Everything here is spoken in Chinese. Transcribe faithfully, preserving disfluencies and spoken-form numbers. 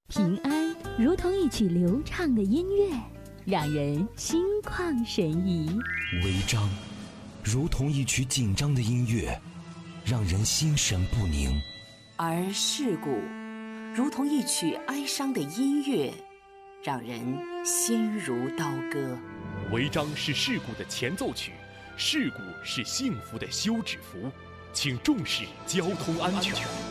平安如同一曲流畅的音乐，让人心旷神怡； 违章如同一曲紧张的音乐，让人心神不宁； 而事故如同一曲哀伤的音乐，让人心如刀割。 违章是事故的前奏曲，事故是幸福的休止符，请重视交通安全。